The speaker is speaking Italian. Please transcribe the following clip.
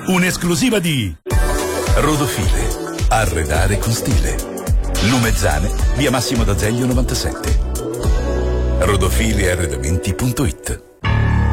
un'esclusiva di Rodofile, arredare con stile. Lumezzane, via Massimo d'Azeglio 97. rodofilearredamenti.it.